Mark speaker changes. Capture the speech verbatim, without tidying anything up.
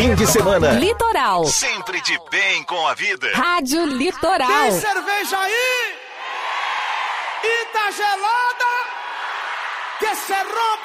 Speaker 1: fim de semana.
Speaker 2: Litoral.
Speaker 1: Sempre de bem com a vida.
Speaker 2: Rádio Litoral.
Speaker 3: Tem cerveja aí? E tá gelada? Que se rompa